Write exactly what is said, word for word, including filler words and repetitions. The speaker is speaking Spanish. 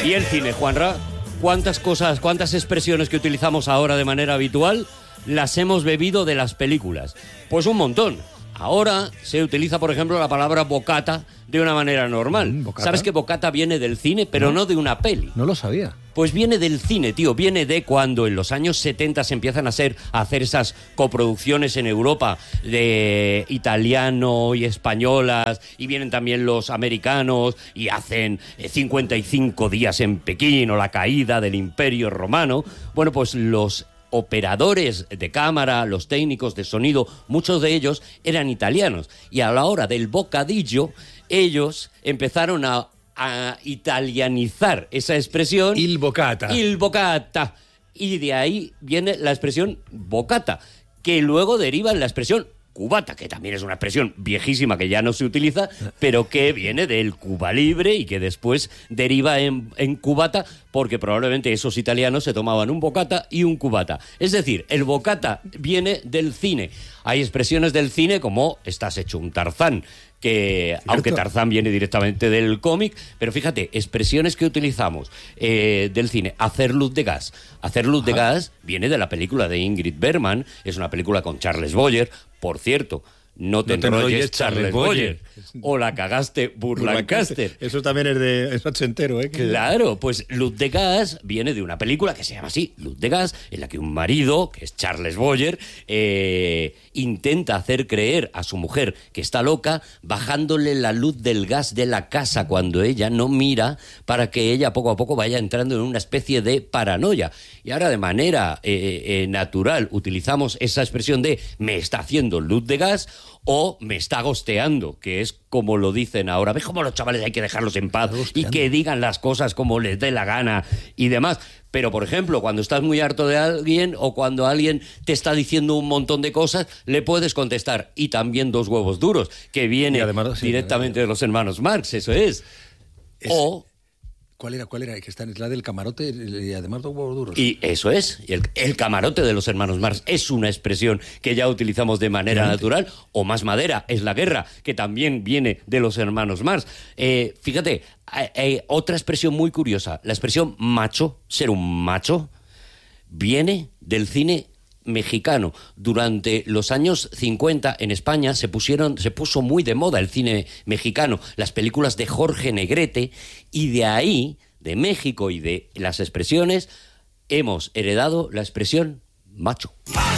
Y el cine, Juanra, ¿cuántas cosas, cuántas expresiones que utilizamos ahora de manera habitual las hemos bebido de las películas? Pues un montón. Ahora se utiliza, por ejemplo, la palabra bocata de una manera normal. Mm, ¿bocata? ¿Sabes que bocata viene del cine, pero no, no de una peli? No lo sabía. Pues viene del cine, tío. Viene de cuando en los años setenta se empiezan a hacer, a hacer esas coproducciones en Europa de italiano y españolas, y vienen también los americanos y hacen cincuenta y cinco días en Pekín o la caída del Imperio Romano. Bueno, pues los operadores de cámara, los técnicos de sonido, muchos de ellos eran italianos. Y a la hora del bocadillo, ellos empezaron a, a italianizar esa expresión. Il bocata. Il bocata. Y de ahí viene la expresión bocata, que luego deriva en la expresión cubata, que también es una expresión viejísima que ya no se utiliza, pero que viene del Cuba Libre y que después deriva en, en cubata, porque probablemente esos italianos se tomaban un bocata y un cubata. Es decir, el bocata viene del cine. Hay expresiones del cine como estás hecho un Tarzán, que ¿cierto? Aunque Tarzán viene directamente del cómic, pero fíjate, expresiones que utilizamos eh, del cine. Hacer luz de gas. Hacer luz Ajá. de gas viene de la película de Ingrid Bergman, es una película con Charles Boyer. Por cierto, no te, no te enrolles, enrolles Charles Boyer. O la cagaste Burt Lancaster. Eso también es de es ochentero, ¿eh? Claro, pues Luz de Gas viene de una película que se llama así, Luz de Gas, en la que un marido, que es Charles Boyer, eh, intenta hacer creer a su mujer que está loca, bajándole la luz del gas de la casa cuando ella no mira, para que ella poco a poco vaya entrando en una especie de paranoia. Y ahora de manera eh, eh, natural utilizamos esa expresión de me está haciendo luz de gas o me está gosteando, que es como lo dicen ahora. ¿Ves cómo los chavales hay que dejarlos en paz y que digan las cosas como les dé la gana y demás? Pero, por ejemplo, cuando estás muy harto de alguien o cuando alguien te está diciendo un montón de cosas, le puedes contestar. Y también dos huevos duros, que viene además, sí, directamente de los hermanos Marx, eso es. es... O... ¿Cuál era? ¿Cuál era? Que está en la del camarote y además dos huevos duros. Y eso es. Y el, el camarote de los hermanos Marx es una expresión que ya utilizamos de manera Realmente. natural. O más madera, es la guerra, que también viene de los hermanos Marx. Eh, fíjate, eh, eh, otra expresión muy curiosa. La expresión macho, ser un macho, viene del cine mexicano. Durante los años cincuenta en España se pusieron, se puso muy de moda el cine mexicano, las películas de Jorge Negrete, y de ahí, de México y de las expresiones, hemos heredado la expresión macho.